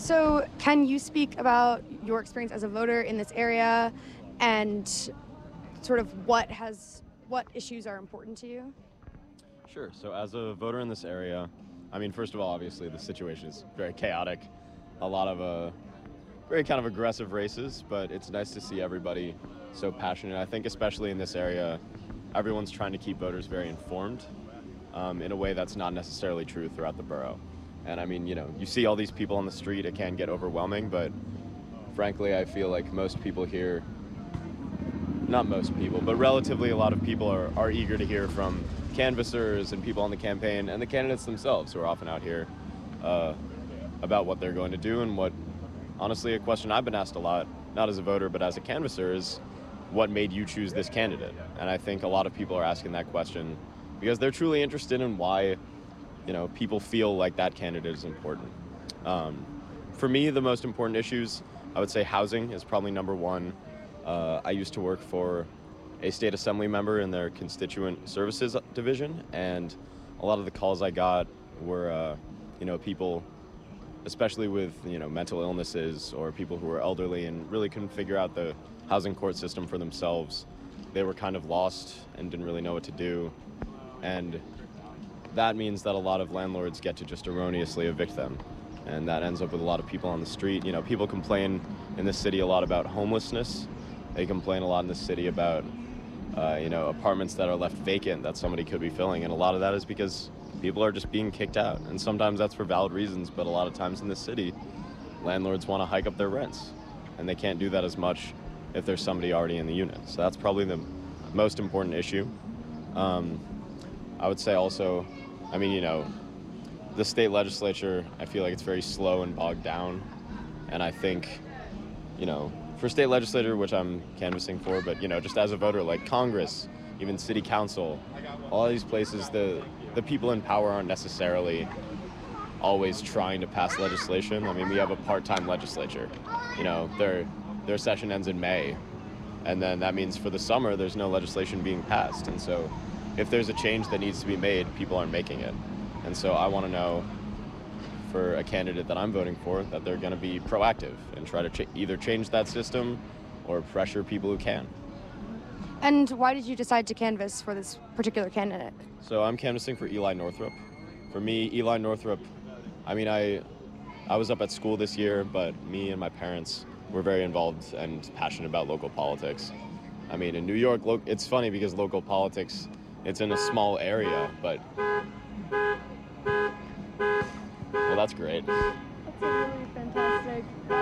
So, can you speak about your experience as a voter in this area and sort of what issues are important to you? Sure. So, as a voter in this area, I mean, first of all, obviously the situation is very chaotic. A lot of very kind of aggressive races, but it's nice to see everybody so passionate. I think especially in this area, everyone's trying to keep voters very informed in a way that's not necessarily true throughout the borough. And I mean, you see all these people on the street, it can get overwhelming, but frankly, I feel like most people here, not most people, but relatively a lot of people are eager to hear from canvassers and people on the campaign and the candidates themselves who are often out here about what they're going to do. And what, honestly, a question I've been asked a lot, not as a voter, but as a canvasser, is what made you choose this candidate? And I think a lot of people are asking that question because they're truly interested in why, people feel like that candidate is important. For me, the most important issues, I would say housing is probably number one. I used to work for a state assembly member in their constituent services division, and a lot of the calls I got were, people, especially with, mental illnesses or people who were elderly and really couldn't figure out the housing court system for themselves. They were kind of lost and didn't really know what to do. And that means that a lot of landlords get to just erroneously evict them. And that ends up with a lot of people on the street. People complain in this city a lot about homelessness. They complain a lot in the city about, apartments that are left vacant that somebody could be filling. And a lot of that is because people are just being kicked out. And sometimes that's for valid reasons, but a lot of times in this city, landlords want to hike up their rents. And they can't do that as much if there's somebody already in the unit. So that's probably the most important issue. I would say also, the state legislature, I feel like it's very slow and bogged down. And I think, for state legislature, which I'm canvassing for, but, just as a voter, like Congress, even city council, all these places, the people in power aren't necessarily always trying to pass legislation. I mean, we have a part-time legislature. Their session ends in May, and then that means for the summer, there's no legislation being passed. And so if there's a change that needs to be made, people aren't making it. And so I want to know, for a candidate that I'm voting for, that they're going to be proactive and try to either change that system or pressure people who can. And why did you decide to canvass for this particular candidate? So I'm canvassing for Eli Northrup. For me, Eli Northrup, I was up at school this year, but me and my parents were very involved and passionate about local politics. In New York, it's funny because local politics, it's in a small area, but... Well, that's great. That's really fantastic.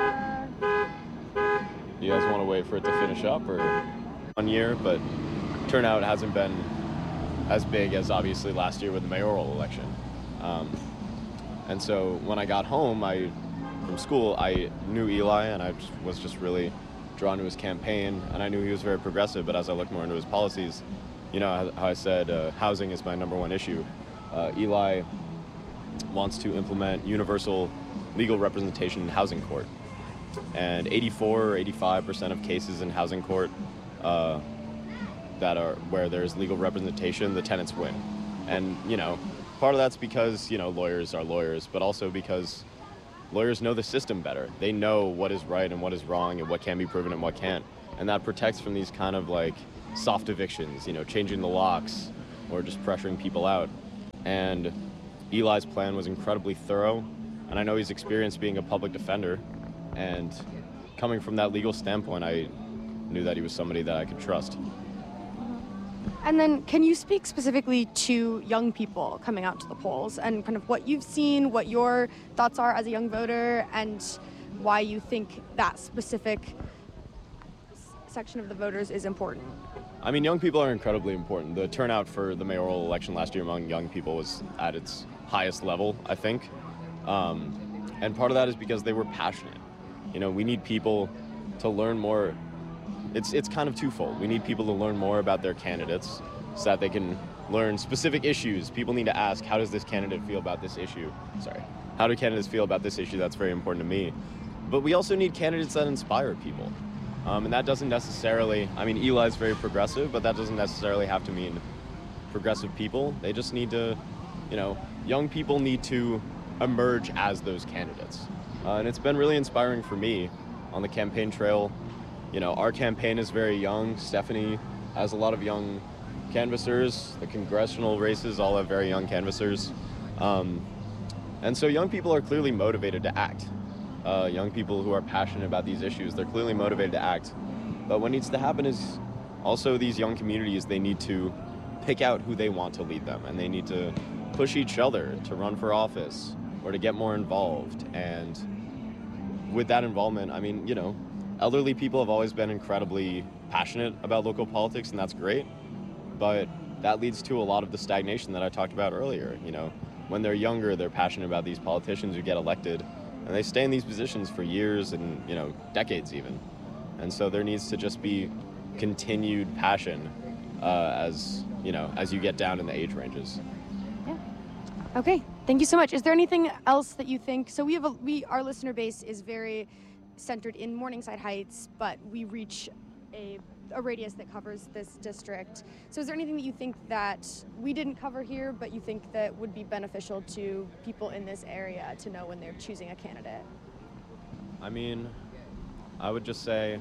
You guys want to wait for it to finish up, or 1 year? But turnout hasn't been as big as obviously last year with the mayoral election. And so when I got home from school, I knew Eli, and I was just really drawn to his campaign, and I knew he was very progressive. But as I looked more into his policies, how I said housing is my number one issue. Eli wants to implement universal legal representation in housing court. And 84 or 85% of cases in housing court that are where there's legal representation, the tenants win. And, part of that's because, lawyers are lawyers, but also because lawyers know the system better. They know what is right and what is wrong and what can be proven and what can't. And that protects from these kind of like soft evictions, changing the locks or just pressuring people out. And Eli's plan was incredibly thorough, and I know he's experienced being a public defender, and coming from that legal standpoint, I knew that he was somebody that I could trust. And then can you speak specifically to young people coming out to the polls and kind of what you've seen, what your thoughts are as a young voter, and why you think that specific section of the voters is important? Young people are incredibly important. The turnout for the mayoral election last year among young people was at its highest level, I think. And part of that is because they were passionate. We need people to learn more. It's kind of twofold. We need people to learn more about their candidates so that they can learn specific issues. People need to ask, how does this candidate feel about this issue? How do candidates feel about this issue? That's very important to me. But we also need candidates that inspire people. And that doesn't necessarily, Eli's very progressive, but that doesn't necessarily have to mean progressive people. They just need to, young people need to emerge as those candidates. And it's been really inspiring for me on the campaign trail. You know, our campaign is very young. Stephanie has a lot of young canvassers. The congressional races all have very young canvassers. And so young people are clearly motivated to act. Young people who are passionate about these issues, they're clearly motivated to act. But what needs to happen is also these young communities, they need to pick out who they want to lead them, and they need to push each other to run for office or to get more involved. And with that involvement, I mean, you know, elderly people have always been incredibly passionate about local politics, and that's great. But that leads to a lot of the stagnation that I talked about earlier. You know, when they're younger, they're passionate about these politicians who get elected, and they stay in these positions for years and, you know, decades even. And so there needs to just be continued passion as, you know, as you get down in the age ranges. Yeah. Okay. Thank you so much. Is there anything else that you think? So our listener base is very centered in Morningside Heights, but we reach a radius that covers this district. So is there anything that you think that we didn't cover here, but you think that would be beneficial to people in this area to know when they're choosing a candidate? I mean, I would just say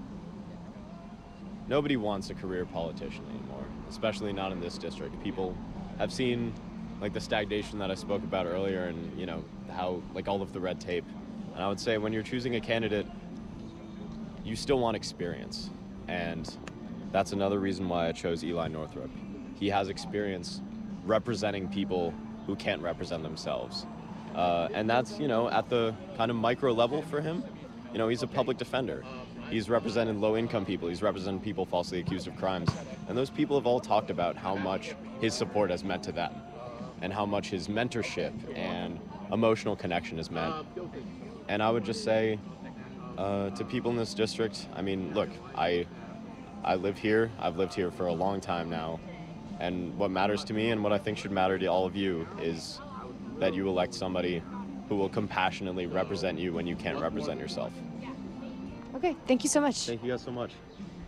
nobody wants a career politician anymore, especially not in this district. People have seen like the stagnation that I spoke about earlier, and, you know, how like all of the red tape. And I would say when you're choosing a candidate, you still want experience. And that's another reason why I chose Eli Northrop. He has experience representing people who can't represent themselves. And that's, you know, at the kind of micro level for him. You know, he's a public defender. He's represented low-income people. He's represented people falsely accused of crimes. And those people have all talked about how much his support has meant to them and how much his mentorship and emotional connection has meant. And I would just say to people in this district, I mean, look, I live here. I've lived here for a long time now. And what matters to me and what I think should matter to all of you is that you elect somebody who will compassionately represent you when you can't represent yourself. Okay, thank you so much. Thank you guys so much.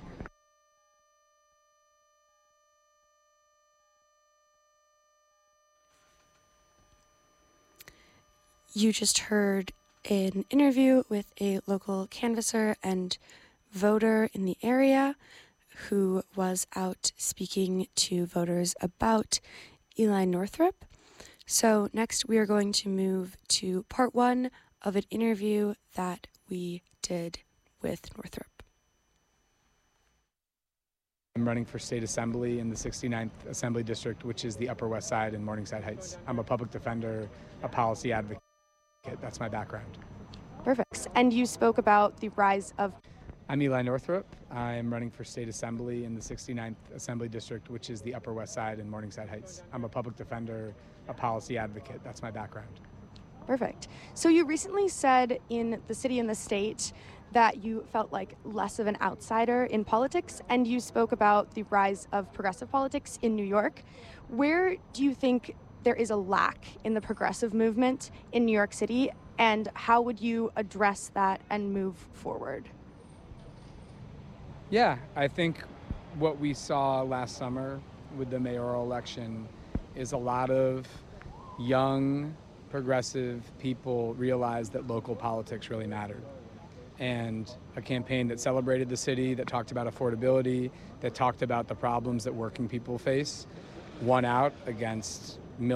You just heard an interview with a local canvasser and voter in the area who was out speaking to voters about Eli Northrop. So next we are going to move to part one of an interview that we did with Northrop. I'm running for state assembly in the 69th Assembly District, which is the Upper West Side in Morningside Heights. I'm a public defender, a policy advocate. That's my background. Perfect. And you spoke about the rise of... I'm Eli Northrop. I'm running for state assembly in the 69th Assembly District, which is the Upper West Side in Morningside Heights. I'm a public defender, a policy advocate. That's my background. Perfect. So you recently said in the city and the state that you felt like less of an outsider in politics, and you spoke about the rise of progressive politics in New York. Where do you think there is a lack in the progressive movement in New York City, and how would you address that and move forward? Yeah, I think what we saw last summer with the mayoral election is a lot of young progressive people realized that local politics really mattered. And a campaign that celebrated the city, that talked about affordability, that talked about the problems that working people face, won out against